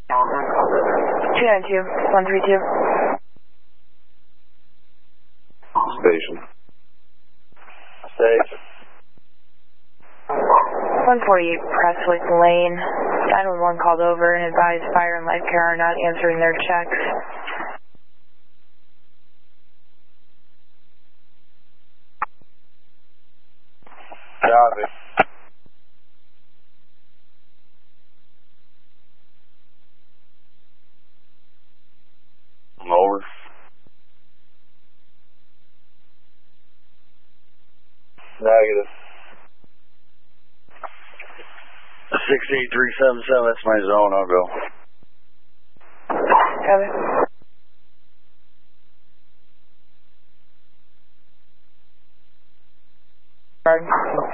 292, 132. Station. Station. 148 Prestwick Lane. 911 called over and advised fire and life care are not answering their checks. Copy. Over. Negative. 68377, that's my zone, I'll go. Copy. Pardon?